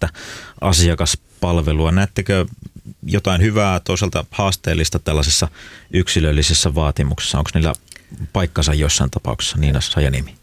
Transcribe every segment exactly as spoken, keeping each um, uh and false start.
yksilöllistä asiakaspalvelua. Näettekö jotain hyvää, toisaalta haasteellista tällaisessa yksilöllisessä vaatimuksessa? Onko niillä paikkansa jossain tapauksessa? Niina Sajaniemi.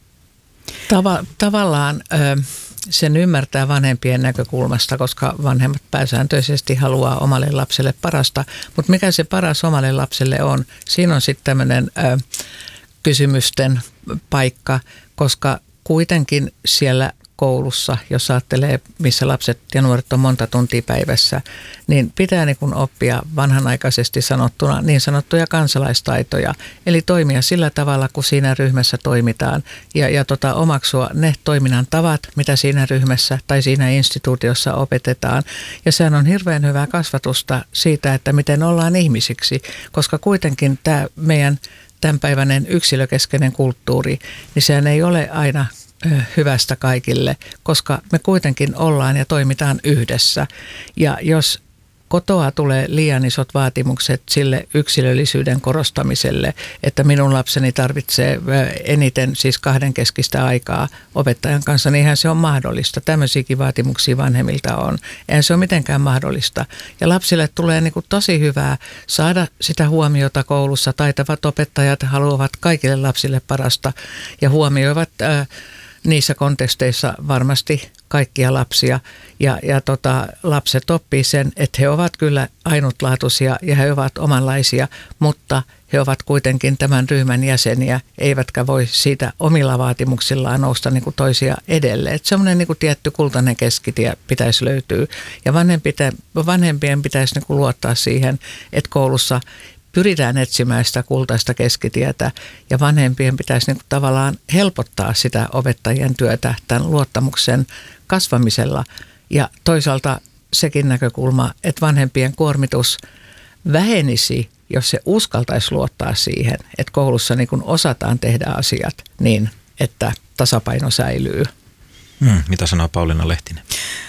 Tava, tavallaan ö, sen ymmärtää vanhempien näkökulmasta, koska vanhemmat pääsääntöisesti haluaa omalle lapselle parasta. Mutta mikä se paras omalle lapselle on? Siinä on sitten tämmöinen ö, kysymysten paikka, koska kuitenkin siellä koulussa, jos ajattelee, missä lapset ja nuoret on monta tuntia päivässä, niin pitää niin kuin oppia vanhanaikaisesti sanottuna niin sanottuja kansalaistaitoja. Eli toimia sillä tavalla, kun siinä ryhmässä toimitaan ja, ja tota, omaksua ne toiminnan tavat, mitä siinä ryhmässä tai siinä instituutiossa opetetaan. Ja sehän on hirveän hyvää kasvatusta siitä, että miten ollaan ihmisiksi, koska kuitenkin tämä meidän tämänpäiväinen yksilökeskeinen kulttuuri, niin sehän ei ole aina hyvästä kaikille, koska me kuitenkin ollaan ja toimitaan yhdessä. Ja jos kotoa tulee liian isot vaatimukset sille yksilöllisyyden korostamiselle, että minun lapseni tarvitsee eniten siis kahdenkeskistä aikaa opettajan kanssa, niin eihän se on mahdollista. Tämmöisiäkin vaatimuksia vanhemmilta on. Eihän se ole mitenkään mahdollista. Ja lapsille tulee niin kuin tosi hyvää saada sitä huomiota koulussa. Taitavat opettajat haluavat kaikille lapsille parasta ja huomioivat äh, niissä konteksteissa varmasti kaikkia lapsia ja, ja tota, lapset oppii sen, että he ovat kyllä ainutlaatuisia ja he ovat omanlaisia, mutta he ovat kuitenkin tämän ryhmän jäseniä, eivätkä voi siitä omilla vaatimuksillaan nousta niin kuin toisia edelle. Että semmoinen niin kuin tietty kultainen keskitie pitäisi löytyä ja vanhempien pitäisi niin kuin luottaa siihen, että koulussa pyritään etsimään sitä kultaista keskitietä ja vanhempien pitäisi niin kuin tavallaan helpottaa sitä opettajien työtä tämän luottamuksen kasvamisella. Ja toisaalta sekin näkökulma, että vanhempien kuormitus vähenisi, jos se uskaltaisi luottaa siihen, että koulussa niin kuin osataan tehdä asiat niin, että tasapaino säilyy. Hmm, mitä sanoo Pauliina Lehtinen?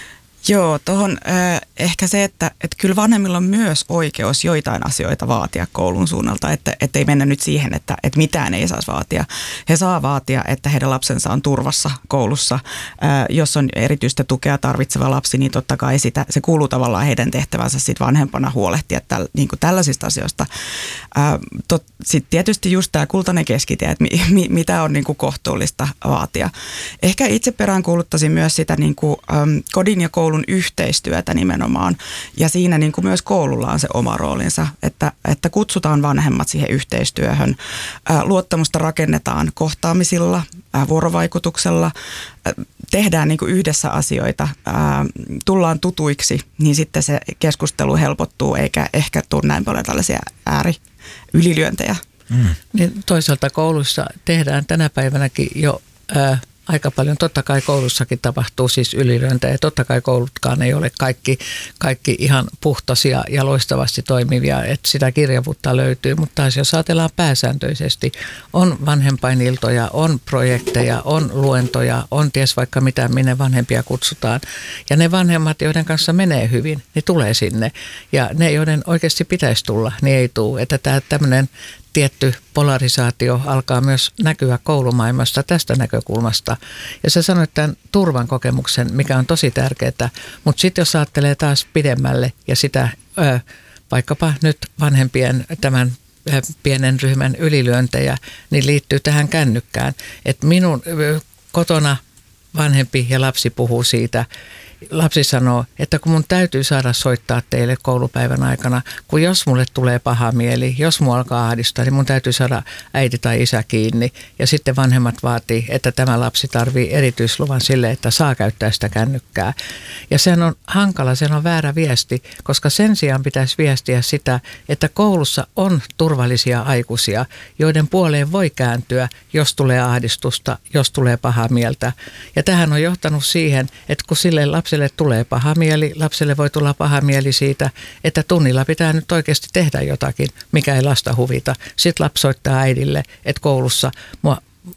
Joo, tuohon äh, ehkä se, että, että kyllä vanhemmilla on myös oikeus joitain asioita vaatia koulun suunnalta, että, että ei mennä nyt siihen, että, että mitään ei saisi vaatia. He saa vaatia, että heidän lapsensa on turvassa koulussa. Äh, jos on erityistä tukea tarvitseva lapsi, niin totta kai sitä, se kuuluu tavallaan heidän tehtävänsä sit vanhempana huolehtia täl, niin kuin tällaisista asioista. Äh, Sitten tietysti just tämä kultainen keskitie, että mi, mi, mitä on niin kuin kohtuullista vaatia. Ehkä itse peräänkuuluttaisin myös sitä niin kuin, ähm, kodin ja koulun yhteistyötä nimenomaan. Ja siinä niin kuin myös koululla on se oma roolinsa, että, että kutsutaan vanhemmat siihen yhteistyöhön. Ää, luottamusta rakennetaan kohtaamisilla, ää, vuorovaikutuksella, ää, tehdään niin kuin yhdessä asioita, ää, tullaan tutuiksi, niin sitten se keskustelu helpottuu eikä ehkä tule näin paljon tällaisia ääriylilyöntejä. Mm. Niin toisaalta koulussa tehdään tänä päivänäkin jo ää, aika paljon. Totta kai koulussakin tapahtuu siis ylilyöntejä. Totta kai koulutkaan ei ole kaikki, kaikki ihan puhtaisia ja loistavasti toimivia, että sitä kirjavuutta löytyy. Mutta taas jos ajatellaan pääsääntöisesti, on vanhempainiltoja, on projekteja, on luentoja, on ties vaikka mitä, minne vanhempia kutsutaan. Ja ne vanhemmat, joiden kanssa menee hyvin, niin tulee sinne. Ja ne, joiden oikeasti pitäisi tulla, niin ei tule. Että tämä tämmöinen tietty polarisaatio alkaa myös näkyä koulumaailmasta tästä näkökulmasta. Ja sä sanoit tämän turvan kokemuksen, mikä on tosi tärkeää, mutta sitten jos ajattelee taas pidemmälle ja sitä ö, vaikkapa nyt vanhempien tämän ö, pienen ryhmän ylilyöntejä, niin liittyy tähän kännykkään. Että minun ö, kotona vanhempi ja lapsi puhuu siitä. Lapsi sanoo, että kun mun täytyy saada soittaa teille koulupäivän aikana, kun jos mulle tulee paha mieli, jos mua alkaa ahdistaa, niin mun täytyy saada äiti tai isä kiinni. Ja sitten vanhemmat vaatii, että tämä lapsi tarvii erityisluvan sille, että saa käyttää sitä kännykkää. Ja sehän on hankala, sehän on väärä viesti, koska sen sijaan pitäisi viestiä sitä, että koulussa on turvallisia aikuisia, joiden puoleen voi kääntyä, jos tulee ahdistusta, jos tulee pahaa mieltä. Ja tähän on johtanut siihen, että kun sille lapsi Lapselle tulee paha mieli, lapselle voi tulla paha mieli siitä, että tunnilla pitää nyt oikeasti tehdä jotakin, mikä ei lasta huvita. Sitten lapsi soittaa äidille, että koulussa, mua,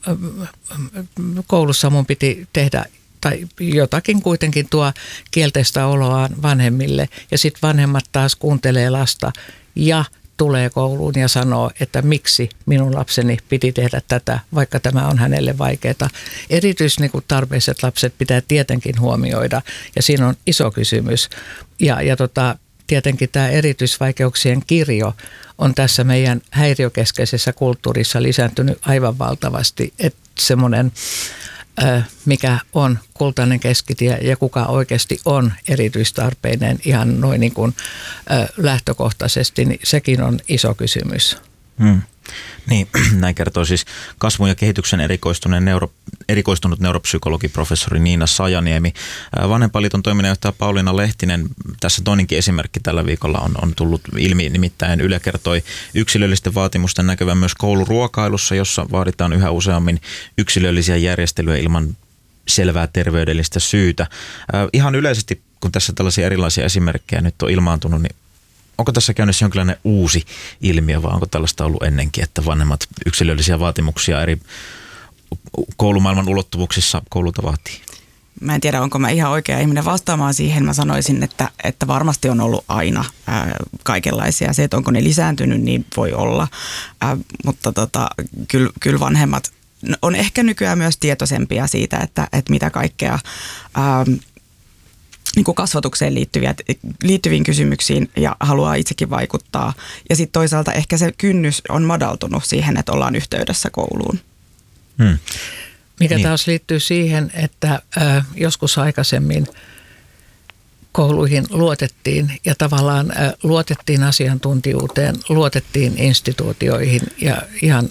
koulussa mun piti tehdä tai jotakin kuitenkin tuo kielteistä oloaan vanhemmille ja sitten vanhemmat taas kuuntelee lasta ja tulee kouluun ja sanoo, että miksi minun lapseni piti tehdä tätä, vaikka tämä on hänelle vaikeaa. Erityistarpeiset lapset pitää tietenkin huomioida ja siinä on iso kysymys. Ja, ja tota, tietenkin tämä erityisvaikeuksien kirjo on tässä meidän häiriökeskeisessä kulttuurissa lisääntynyt aivan valtavasti, että semmoinen mikä on kultainen keskitie ja kuka oikeasti on erityistarpeinen ihan noin niin kuin lähtökohtaisesti, niin sekin on iso kysymys. Hmm. Niin, näin kertoo siis kasvun ja kehityksen erikoistunut, neuro, erikoistunut neuropsykologi professori Niina Sajaniemi. Vanhempainliiton toiminnanjohtaja Pauliina Lehtinen, tässä toinenkin esimerkki tällä viikolla on, on tullut ilmi, nimittäin Yle kertoi yksilöllisten vaatimusten näkyvän myös kouluruokailussa, jossa vaaditaan yhä useammin yksilöllisiä järjestelyjä ilman selvää terveydellistä syytä. Äh, ihan yleisesti, kun tässä tällaisia erilaisia esimerkkejä nyt on ilmaantunut, niin onko tässä käynnissä jonkinlainen uusi ilmiö vai onko tällaista ollut ennenkin, että vanhemmat yksilöllisiä vaatimuksia eri koulumaailman ulottuvuuksissa koululta vaatii? Mä en tiedä, onko mä ihan oikea ihminen vastaamaan siihen. Mä sanoisin, että, että varmasti on ollut aina ää, kaikenlaisia. Se, että onko ne lisääntynyt, niin voi olla. Ää, mutta tota, kyllä, kyllä vanhemmat on ehkä nykyään myös tietoisempia siitä, että, että mitä kaikkea ää, niin kuin kasvatukseen liittyviä, liittyviin kysymyksiin ja haluaa itsekin vaikuttaa. Ja sitten toisaalta ehkä se kynnys on madaltunut siihen, että ollaan yhteydessä kouluun. Hmm. Mikä niin. taas liittyy siihen, että äh, joskus aikaisemmin kouluihin luotettiin ja tavallaan äh, luotettiin asiantuntijuuteen, luotettiin instituutioihin ja ihan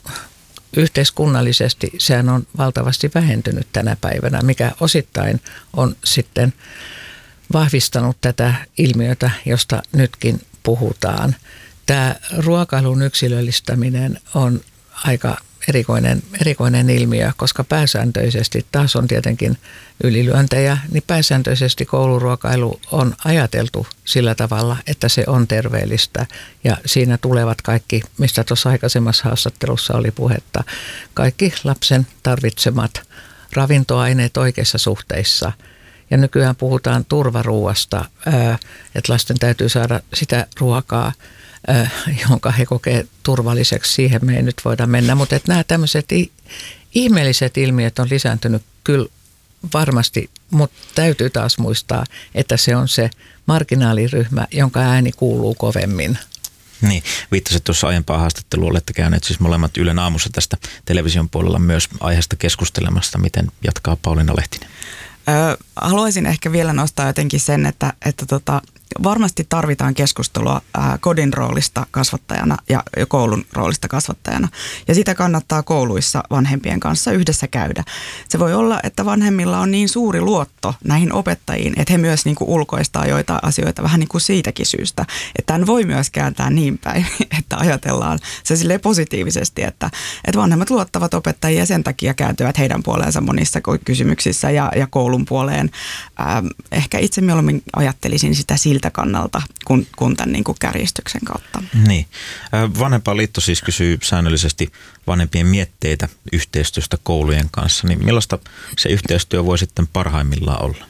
yhteiskunnallisesti sehän on valtavasti vähentynyt tänä päivänä, mikä osittain on sitten vahvistanut tätä ilmiötä, josta nytkin puhutaan. Tämä ruokailun yksilöllistäminen on aika erikoinen, erikoinen ilmiö, koska pääsääntöisesti, taas on tietenkin ylilyöntejä, niin pääsääntöisesti kouluruokailu on ajateltu sillä tavalla, että se on terveellistä ja siinä tulevat kaikki, mistä tuossa aikaisemmassa haastattelussa oli puhetta, kaikki lapsen tarvitsemat ravintoaineet oikeissa suhteissa. Ja nykyään puhutaan turvaruuasta, että lasten täytyy saada sitä ruokaa, jonka he kokee turvalliseksi. Siihen me ei nyt voida mennä, mutta että nämä tämmöiset ihmeelliset ilmiöt on lisääntynyt kyllä varmasti, mutta täytyy taas muistaa, että se on se marginaaliryhmä, jonka ääni kuuluu kovemmin. Niin, viittasit tuossa aiempaa haastattelua, olette käyneet siis molemmat Ylen aamussa tästä television puolella myös aiheesta keskustelemasta. Miten jatkaa Pauliina Lehtinen? Öö, haluaisin ehkä vielä nostaa jotenkin sen, että, että tota, varmasti tarvitaan keskustelua ää, kodin roolista kasvattajana ja koulun roolista kasvattajana. Ja sitä kannattaa kouluissa vanhempien kanssa yhdessä käydä. Se voi olla, että vanhemmilla on niin suuri luotto näihin opettajiin, että he myös niin kuin ulkoistaa joitain asioita vähän niin kuin siitäkin syystä. Että tämän voi myös kääntää niin päin, että ajatellaan se silleen positiivisesti, että, että vanhemmat luottavat opettajia ja sen takia kääntyvät heidän puoleensa monissa kysymyksissä ja, ja koulun puoleen. Ähm, ehkä itse mieluummin ajattelisin sitä siltä kannalta kuin, kuin tämän niin kuin kärjistyksen kautta. Niin. Vanhempainliitto siis kysyy säännöllisesti vanhempien mietteitä yhteistyöstä koulujen kanssa. Niin millaista se yhteistyö voi sitten parhaimmillaan olla?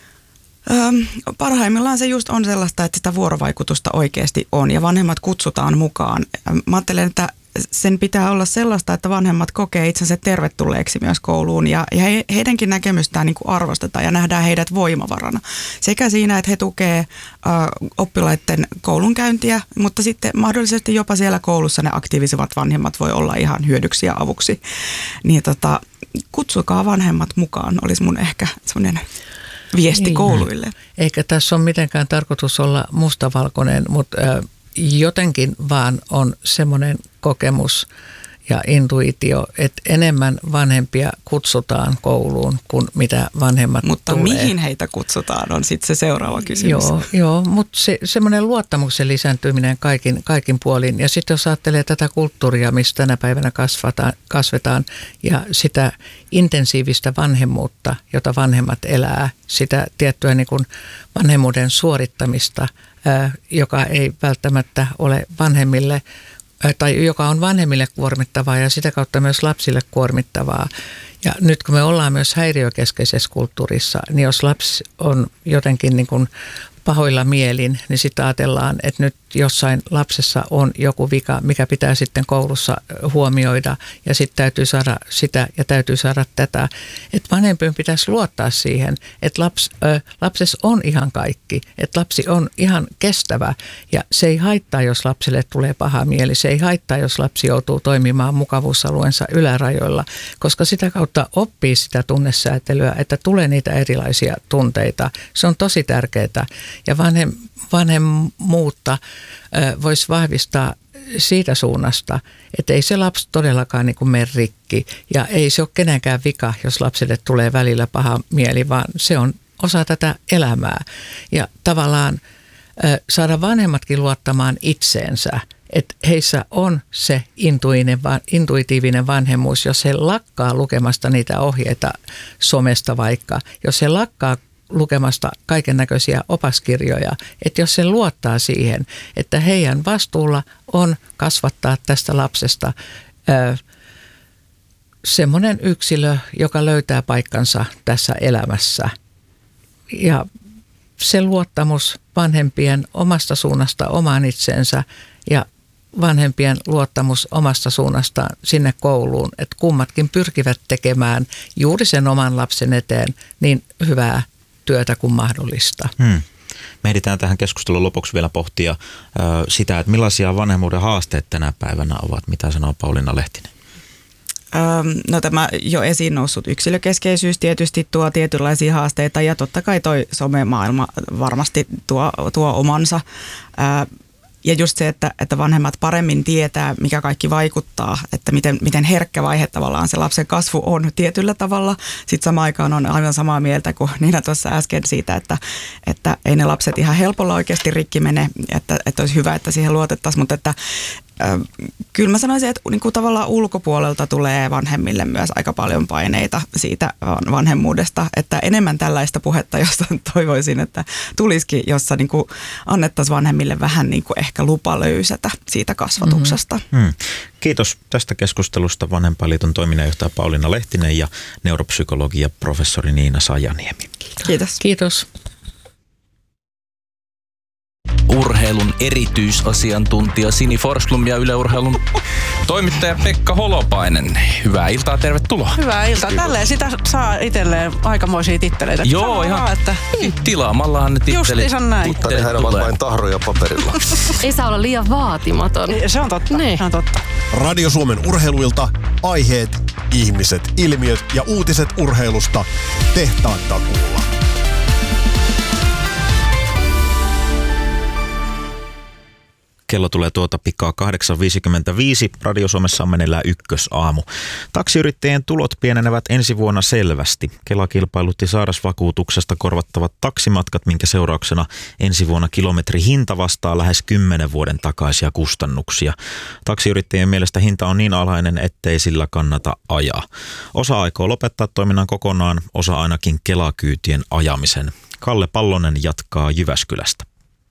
Ähm, parhaimmillaan se just on sellaista, että sitä vuorovaikutusta oikeasti on ja vanhemmat kutsutaan mukaan. Mä ajattelen, että sen pitää olla sellaista, että vanhemmat kokee itsensä tervetulleeksi myös kouluun ja, ja he, heidänkin näkemystään niin kuin arvostetaan ja nähdään heidät voimavarana. Sekä siinä, että he tukee ä, oppilaiden koulunkäyntiä, mutta sitten mahdollisesti jopa siellä koulussa ne aktiivisemmat vanhemmat voi olla ihan hyödyksi ja avuksi. Niin tota, kutsukaa vanhemmat mukaan, olisi mun ehkä semmoinen viesti niin kouluille. Eikä tässä ole mitenkään tarkoitus olla mustavalkoinen, mutta äh, jotenkin vaan on semmoinen kokemus ja intuitio, että enemmän vanhempia kutsutaan kouluun kuin mitä vanhemmat mutta tulee. Mutta mihin heitä kutsutaan on sitten se seuraava kysymys. Joo, joo mutta se, semmoinen luottamuksen lisääntyminen kaikin, kaikin puolin. Ja sitten jos ajattelee tätä kulttuuria, mistä tänä päivänä kasvataan, kasvetaan ja sitä intensiivistä vanhemmuutta, jota vanhemmat elää, sitä tiettyä niin kuin vanhemmuuden suorittamista, ää, joka ei välttämättä ole vanhemmille tai joka on vanhemmille kuormittavaa ja sitä kautta myös lapsille kuormittavaa. Ja nyt kun me ollaan myös häiriökeskeisessä kulttuurissa, niin jos lapsi on jotenkin niin kuin pahoilla mielin, niin sitten ajatellaan, että nyt jossain lapsessa on joku vika, mikä pitää sitten koulussa huomioida ja sitten täytyy saada sitä ja täytyy saada tätä. Että vanhempien pitäisi luottaa siihen, että laps, ö, lapsessa on ihan kaikki, että lapsi on ihan kestävä ja se ei haittaa, jos lapselle tulee paha mieli, se ei haittaa, jos lapsi joutuu toimimaan mukavuusalueensa ylärajoilla, koska sitä kautta oppii sitä tunnesäätelyä, että tulee niitä erilaisia tunteita. Se on tosi tärkeää ja vanhem, vanhemmuutta ö, voisi vahvistaa siitä suunnasta, että ei se lapsi todellakaan niin kuin mene rikki ja ei se ole kenenkään vika, jos lapselle tulee välillä paha mieli, vaan se on osa tätä elämää. Ja tavallaan ö, saada vanhemmatkin luottamaan itseensä, että heissä on se intuitiivinen vanhemmuus, jos he lakkaa lukemasta niitä ohjeita somesta vaikka, jos he lakkaa lukemasta kaiken näköisiä opaskirjoja, että jos se luottaa siihen, että heidän vastuulla on kasvattaa tästä lapsesta ö, semmoinen yksilö, joka löytää paikkansa tässä elämässä. Ja se luottamus vanhempien omasta suunnasta omaan itsensä ja vanhempien luottamus omasta suunnastaan sinne kouluun, että kummatkin pyrkivät tekemään juuri sen oman lapsen eteen niin hyvää työtä kuin mahdollista. Hmm. Me ehditään tähän keskustelun lopuksi vielä pohtia ö, sitä, että millaisia vanhemmuuden haasteet tänä päivänä ovat. Mitä sanoo Pauliina Lehtinen? No tämä jo esiin noussut yksilökeskeisyys tietysti tuo tietynlaisia haasteita ja totta kai toi somemaailma varmasti tuo, tuo omansa. Ja just se, että, että vanhemmat paremmin tietää, mikä kaikki vaikuttaa, että miten, miten herkkä vaihe tavallaan se lapsen kasvu on tietyllä tavalla. Sitten samaan aikaan on aivan samaa mieltä kuin Niina tuossa äsken siitä, että, että ei ne lapset ihan helpolla oikeasti rikki mene, että, että olisi hyvä, että siihen luotettaisiin, mutta että kyllä mä sanoisin, että niin kuin tavallaan ulkopuolelta tulee vanhemmille myös aika paljon paineita siitä vanhemmuudesta, että enemmän tällaista puhetta, josta toivoisin, että tulisikin, jossa niin kuin annettaisiin vanhemmille vähän niin kuin ehkä lupa löysätä siitä kasvatuksesta. Mm-hmm. Mm. Kiitos tästä keskustelusta Vanhempainliiton toiminnanjohtaja Pauliina Lehtinen ja neuropsykologia professori Niina Sajaniemi. Kiitos. Kiitos. Urheilun erityisasiantuntija Sini Forsblom ja Yle Urheilun toimittaja Pekka Holopainen. Hyvää iltaa, tervetuloa. Hyvää iltaa. Tälleen sitä saa itselleen aikamoisia titteleitä. Joo, Sama ihan vaan, että tilaamallahan ne tittelit. Justiinsa näin. Mutta nehän ovat vain tahroja paperilla. Ei saa olla liian vaatimaton. Se on totta. Niin. Se on totta. Radio Suomen urheiluilta, aiheet, ihmiset, ilmiöt ja uutiset urheilusta tehtaan takuulla. Kello tulee tuota pikaa kahdeksan viisikymmentäviisi. Radio Suomessa on meneillään ykkösaamu. Taksiyrittäjien tulot pienenevät ensi vuonna selvästi. Kela kilpailutti sairasvakuutuksesta korvattavat taksimatkat, minkä seurauksena ensi vuonna kilometrihinta vastaa lähes kymmenen vuoden takaisia kustannuksia. Taksiyrittäjien mielestä hinta on niin alhainen, ettei sillä kannata ajaa. Osa aikoo lopettaa toiminnan kokonaan, osa ainakin Kela-kyytien ajamisen. Kalle Pallonen jatkaa Jyväskylästä.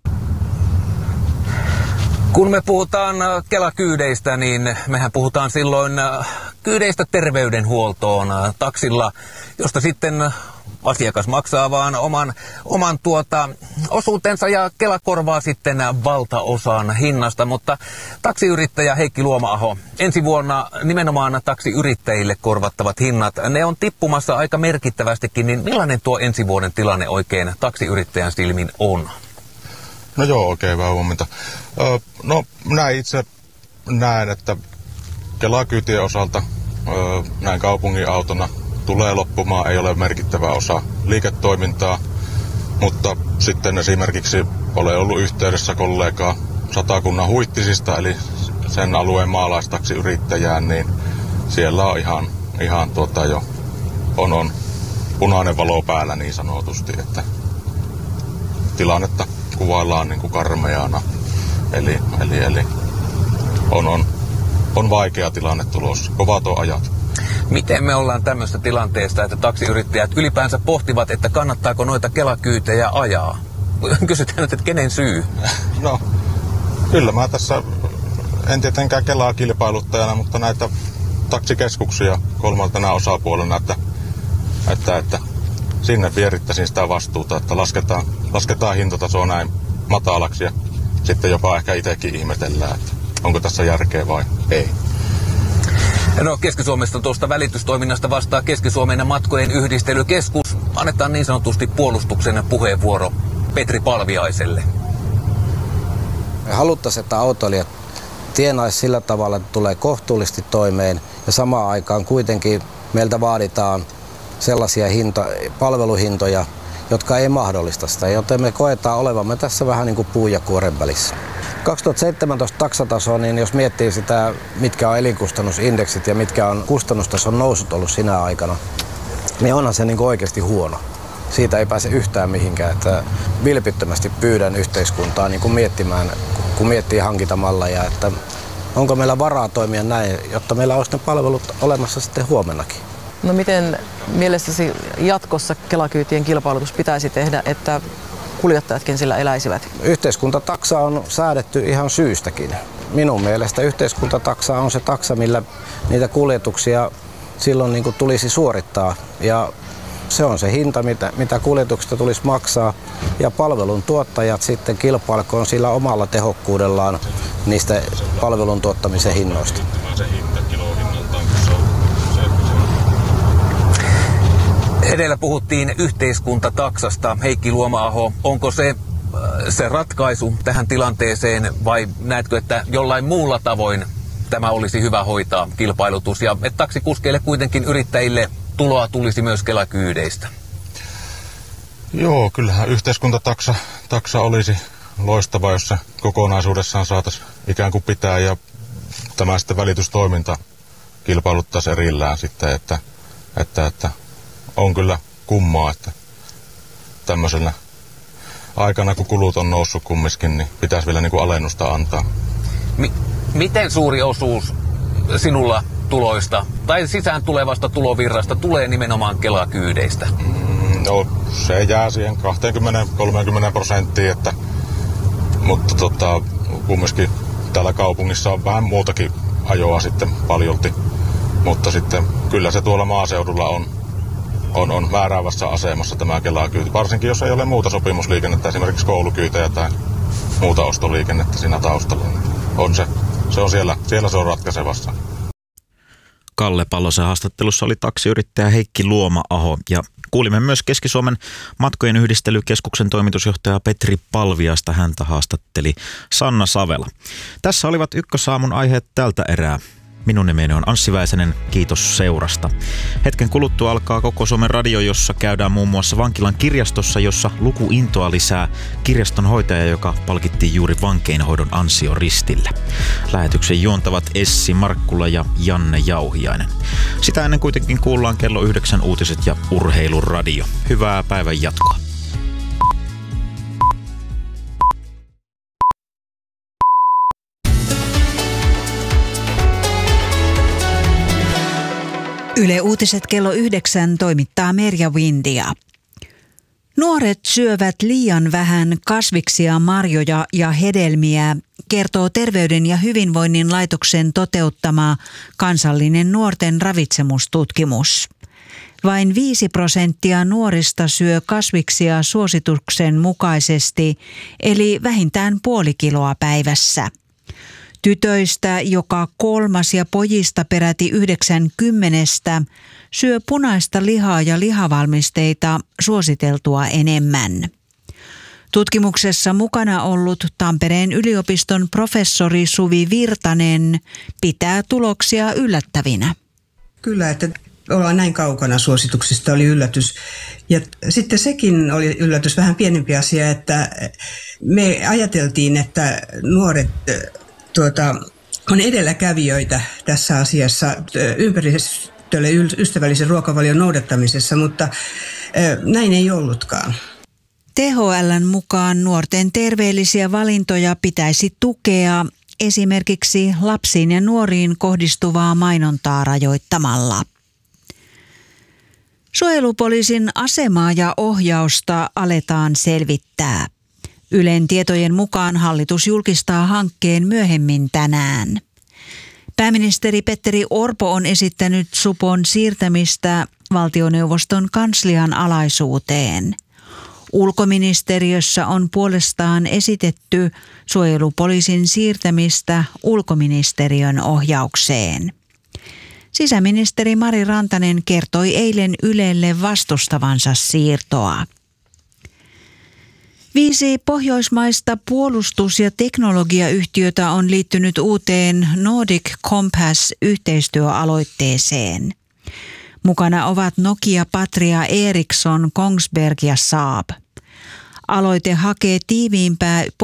Kun me puhutaan Kela-kyydeistä, niin mehän puhutaan silloin kyydeistä terveydenhuoltoon taksilla, josta sitten asiakas maksaa vaan oman, oman tuota, osuutensa ja Kela korvaa sitten valtaosan hinnasta. Mutta taksiyrittäjä Heikki Luoma-aho, ensi vuonna nimenomaan taksiyrittäjille korvattavat hinnat, ne on tippumassa aika merkittävästikin, niin millainen tuo ensi vuoden tilanne oikein taksiyrittäjän silmin on? No joo, oikein hyvää huomenta. Öö, no näin itse näen, että Kela-kyytien osalta öö, näin kaupungin autona tulee loppumaan, ei ole merkittävä osa liiketoimintaa, mutta sitten esimerkiksi olen ollut yhteydessä kollegaa Satakunnan Huittisista, eli sen alueen maalaistaksiyrittäjään, niin siellä on ihan, ihan tuota jo, on, on punainen valo päällä niin sanotusti, että tilannetta kuvaillaan niin kuin karmeana, eli, eli, eli on, on, on vaikea tilanne tulossa, kovat on ajat. Miten me ollaan tämmöistä tilanteesta, että taksiyrittäjät ylipäänsä pohtivat, että kannattaako noita Kela-kyytejä ajaa? Kysytään nyt, että kenen syy? No, kyllä mä tässä, en tietenkään Kelaa kilpailuttajana, mutta näitä taksikeskuksia kolmantena osapuolena, että, että, että sinne vierittäisin sitä vastuuta, että lasketaan, lasketaan hintatasoa näin matalaksi ja sitten jopa ehkä itsekin ihmetellään, että onko tässä järkeä vai ei. No Keski-Suomesta tuosta välitystoiminnasta vastaa Keski-Suomen matkojen yhdistelykeskus. Annetaan niin sanotusti puolustuksen puheenvuoro Petri Palviaiselle. Me haluttaisiin, että autoilijat tienaisi sillä tavalla, että tulee kohtuullisesti toimeen ja samaan aikaan kuitenkin meiltä vaaditaan sellaisia hinta, palveluhintoja, jotka ei mahdollista sitä, joten me koetaan olevamme tässä vähän niin kuin puun ja kuoren välissä. kaksituhattaseitsemäntoista taksataso, niin jos miettii sitä, mitkä on elinkustannusindeksit ja mitkä on kustannustason nousut ollut sinä aikana, niin onhan se niin kuin oikeasti huono. Siitä ei pääse yhtään mihinkään, että vilpittömästi pyydän yhteiskuntaa niin kuin miettimään, kun miettii hankintamalleja, että onko meillä varaa toimia näin, jotta meillä olisi ne palvelut olemassa sitten huomennakin. No miten mielestäsi jatkossa Kela-kyytien kilpailutus pitäisi tehdä, että kuljettajatkin sillä eläisivät? Yhteiskuntataksa on säädetty ihan syystäkin. Minun mielestä yhteiskuntataksa on se taksa, millä niitä kuljetuksia silloin niin kuin tulisi suorittaa. Ja se on se hinta, mitä, mitä kuljetuksesta tulisi maksaa. Ja palvelun tuottajat sitten kilpailkoon sillä omalla tehokkuudellaan niistä palvelun tuottamisen hinnoista. Edellä puhuttiin yhteiskuntataksasta. Heikki Luoma-aho, onko se se ratkaisu tähän tilanteeseen vai näetkö, että jollain muulla tavoin tämä olisi hyvä hoitaa kilpailutus ja että taksikuskeille kuitenkin yrittäjille tuloa tulisi myös Kela-kyydeistä? Joo, kyllähän yhteiskuntataksa taksa olisi loistava, jos se kokonaisuudessaan saataisiin ikään kuin pitää ja tämä sitten välitystoiminta kilpailuttaisiin erillään sitten, että, että, että on kyllä kummaa, että tämmöisellä aikana, kun kulut on noussut kumminkin, niin pitäisi vielä niin kuin alennusta antaa. Mi- miten suuri osuus sinulla tuloista tai sisään tulevasta tulovirrasta tulee nimenomaan Kela-kyydeistä? Mm, no, se jää siihen kaksikymmentä kolmekymmentä prosenttia, että, mutta tota, kumminkin täällä kaupungissa on vähän muutakin ajoa sitten paljolti, mutta sitten kyllä se tuolla maaseudulla on On, on määräävässä asemassa tämä Kela-kyyti, varsinkin jos ei ole muuta sopimusliikennettä, esimerkiksi koulukyytejä tai muuta ostoliikennettä siinä taustalla. On se, se on siellä, siellä se on ratkaisevassa. Kalle Pallosen haastattelussa oli taksiyrittäjä Heikki Luoma-aho ja kuulimme myös Keski-Suomen matkojen yhdistelykeskuksen toimitusjohtaja Petri Palviasta. Häntä haastatteli Sanna Savela. Tässä olivat Ykkösaamun aiheet tältä erää. Minun nimeni on Anssi Väisänen, kiitos seurasta. Hetken kuluttua alkaa Koko Suomen radio, jossa käydään muun muassa vankilan kirjastossa, jossa lukuintoa lisää kirjaston hoitaja, joka palkittiin juuri vankeinhoidon ansioristillä. Lähetyksen juontavat Essi Markkula ja Janne Jauhiainen. Sitä ennen kuitenkin kuullaan kello yhdeksän uutiset ja urheiluradio. Hyvää päivän jatkoa. Yle Uutiset kello yhdeksän toimittaa Merja Windia. Nuoret syövät liian vähän kasviksia, marjoja ja hedelmiä, kertoo Terveyden ja hyvinvoinnin laitoksen toteuttama kansallinen nuorten ravitsemustutkimus. Vain viisi prosenttia nuorista syö kasviksia suosituksen mukaisesti, eli vähintään puoli kiloa päivässä. Tytöistä joka kolmas ja pojista peräti yhdeksänkymmenestä syö punaista lihaa ja lihavalmisteita suositeltua enemmän. Tutkimuksessa mukana ollut Tampereen yliopiston professori Suvi Virtanen pitää tuloksia yllättävinä. Kyllä, että ollaan näin kaukana suosituksista oli yllätys. Ja sitten sekin oli yllätys, vähän pienempi asia, että me ajateltiin, että nuoret tuota, on edelläkävijöitä tässä asiassa ympäristölle ystävällisen ruokavalion noudattamisessa, mutta näin ei ollutkaan. T H L:n mukaan nuorten terveellisiä valintoja pitäisi tukea esimerkiksi lapsiin ja nuoriin kohdistuvaa mainontaa rajoittamalla. Suojelupoliisin asemaa ja ohjausta aletaan selvittää. Ylen tietojen mukaan hallitus julkistaa hankkeen myöhemmin tänään. Pääministeri Petteri Orpo on esittänyt supon siirtämistä valtioneuvoston kanslian alaisuuteen. Ulkoministeriössä on puolestaan esitetty suojelupoliisin siirtämistä ulkoministeriön ohjaukseen. Sisäministeri Mari Rantanen kertoi eilen Ylelle vastustavansa siirtoa. Viisi pohjoismaista puolustus- ja teknologiayhtiötä on liittynyt uuteen Nordic Compass-yhteistyöaloitteeseen. Mukana ovat Nokia, Patria, Ericsson, Kongsberg ja Saab. Aloite hakee tiiviimpää